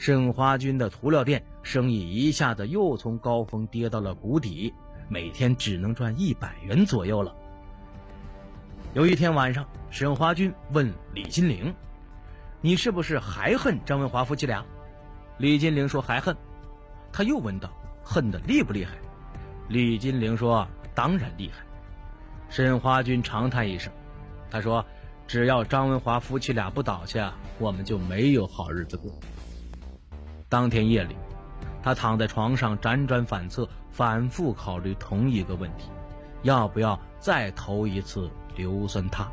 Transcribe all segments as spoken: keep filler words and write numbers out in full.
沈华军的涂料店生意一下子又从高峰跌到了谷底，每天只能赚一百元左右了。有一天晚上，沈华军问李金玲：“你是不是还恨张文华夫妻俩？”李金玲说：“还恨。”他又问道：“恨得厉不厉害？”李金玲说：“当然厉害。”沈华军长叹一声，他说：“只要张文华夫妻俩不倒下，我们就没有好日子过。”当天夜里，他躺在床上辗转反侧，反复考虑同一个问题：要不要再投一次硫酸铊？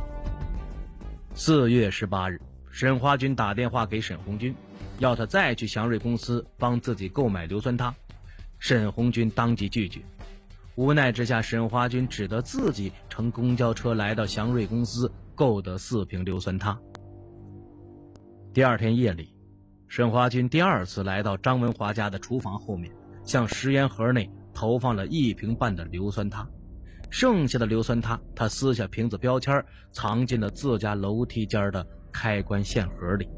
四月十八日，沈华军打电话给沈红军，要他再去祥瑞公司帮自己购买硫酸铊。沈红军当即拒绝。无奈之下，沈华军只得自己乘公交车来到祥瑞公司，购得四瓶硫酸铊。第二天夜里，沈华军第二次来到张文华家的厨房后面，向食盐盒内投放了一瓶半的硫酸铊。剩下的硫酸铊，他撕下瓶子标签，藏进了自家楼梯间的开关线盒里。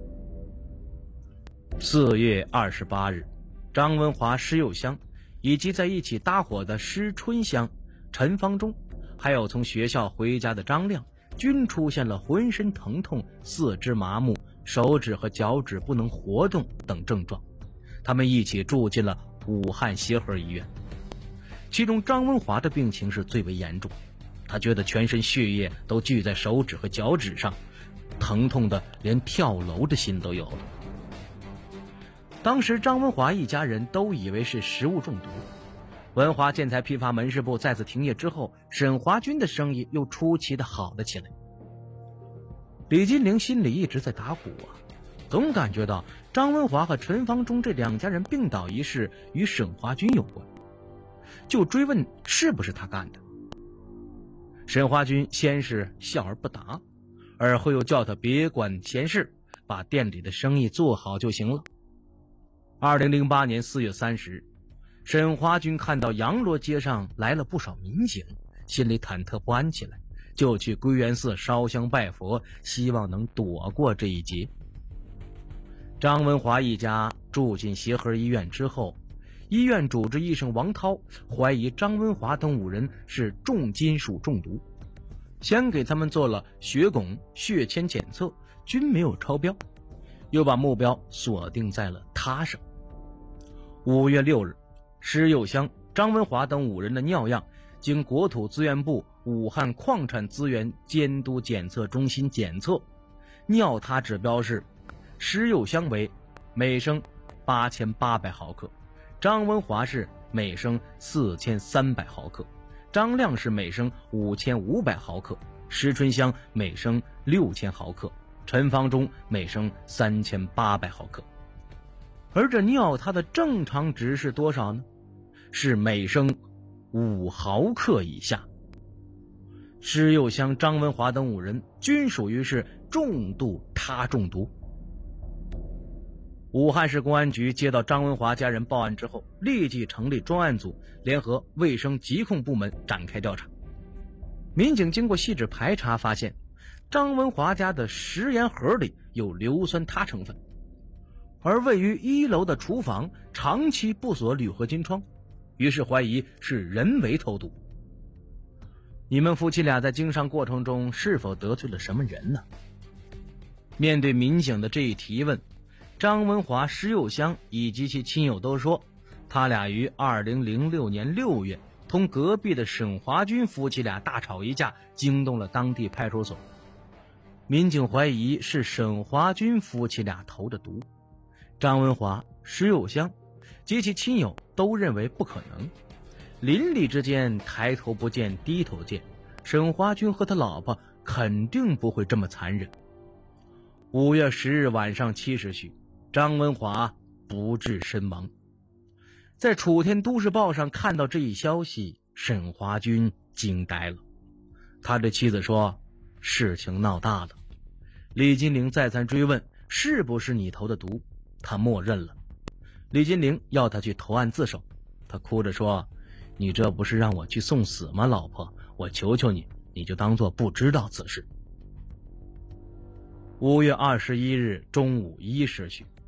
四月二十八日，张文华、施佑香以及在一起搭伙的施春香、陈方忠，还有从学校回家的张亮，均出现了浑身疼痛、四肢麻木、手指和脚趾不能活动等症状。他们一起住进了武汉协和医院。其中张文华的病情是最为严重，他觉得全身血液都聚在手指和脚趾上，疼痛的连跳楼的心都有了。当时张文华一家人都以为是食物中毒。文华建材批发门市部再次停业之后，沈华军的生意又出奇的好了起来。李金玲心里一直在打鼓啊，总感觉到张文华和陈方忠这两家人病倒一事与沈华军有关，就追问是不是他干的。沈华军先是笑而不答，而后又叫他别管闲事，把店里的生意做好就行了。二零零八年四月三十日，沈华军看到阳罗街上来了不少民警，心里忐忑不安起来，就去归元寺烧香拜佛，希望能躲过这一劫。张文华一家住进协和医院之后，医院主治医生王涛怀疑张文华等五人是重金属中毒，先给他们做了血汞、血铅检测，均没有超标，又把目标锁定在了他上。五月六日，施佑香、张文华等五人的尿样经国土资源部武汉矿产资源监督检测中心检测，尿他指标是施佑香为每升八千八百毫克，张文华是每升四千三百毫克，张亮是每升五千五百毫克，施春香每升六千毫克，陈方忠每升三千八百毫克。而这尿它的正常值是多少呢？是每升五毫克以下。施佑香、张文华等五人均属于是重度他中毒。武汉市公安局接到张文华家人报案之后，立即成立专案组，联合卫生疾控部门展开调查。民警经过细致排查，发现张文华家的食盐盒里有硫酸铊成分，而位于一楼的厨房长期不锁铝合金窗，于是怀疑是人为投毒。你们夫妻俩在经商过程中是否得罪了什么人呢？面对民警的这一提问，张文华、施佑香以及其亲友都说，他俩于二零零六年六月同隔壁的沈华军夫妻俩大吵一架，惊动了当地派出所。民警怀疑是沈华军夫妻俩投的毒，张文华、施佑香及其亲友都认为不可能。邻里之间抬头不见低头见，沈华军和他老婆肯定不会这么残忍。五月十日晚上七时许，张文华不治身亡。在楚天都市报上看到这一消息，沈华军惊呆了。他对妻子说，事情闹大了。李金玲再三追问是不是你投的毒，他默认了。李金玲要他去投案自首，他哭着说，你这不是让我去送死吗，老婆，我求求你，你就当作不知道此事。五月二十一日中午一时许，